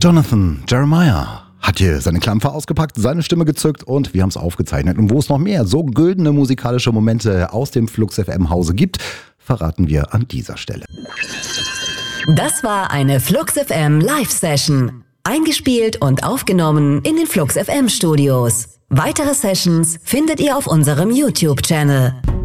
Jonathan Jeremiah hat hier seine Klampfe ausgepackt, seine Stimme gezückt und wir haben es aufgezeichnet. Und wo es noch mehr so güldene musikalische Momente aus dem Flux FM Hause gibt, verraten wir an dieser Stelle. Das war eine Flux FM Live-Session. Eingespielt und aufgenommen in den Flux FM Studios. Weitere Sessions findet ihr auf unserem YouTube-Channel.